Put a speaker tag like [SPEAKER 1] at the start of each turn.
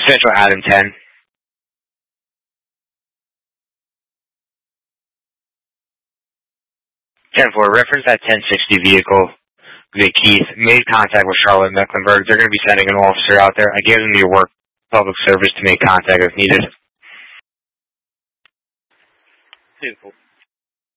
[SPEAKER 1] Central Adam 10. 10-4, reference that 1060 vehicle. Keith made contact with Charlotte Mecklenburg. They're going to be sending an officer out there. I gave them your work public service to make contact if needed. 10-4.